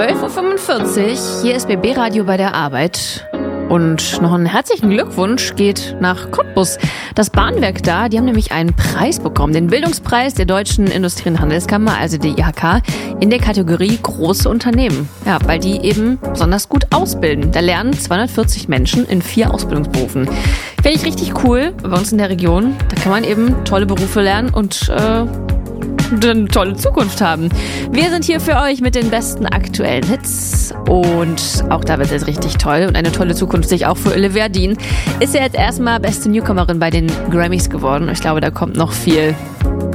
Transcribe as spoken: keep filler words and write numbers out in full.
zwölf Uhr fünfundvierzig, hier ist B B Radio bei der Arbeit. Und noch einen herzlichen Glückwunsch geht nach Cottbus. Das Bahnwerk da, die haben nämlich einen Preis bekommen, den Bildungspreis der Deutschen Industrie- und Handelskammer, also die I H K, in der Kategorie große Unternehmen. Ja, weil die eben besonders gut ausbilden. Da lernen zweihundertvierzig Menschen in vier Ausbildungsberufen. Finde ich richtig cool bei uns in der Region. Da kann man eben tolle Berufe lernen und äh, eine tolle Zukunft haben. Wir sind hier für euch mit den besten aktuellen Hits und auch da wird es richtig toll und eine tolle Zukunft sich auch für Olivia Dean. Ist ja jetzt erstmal beste Newcomerin bei den Grammys geworden. Ich glaube, da kommt noch viel.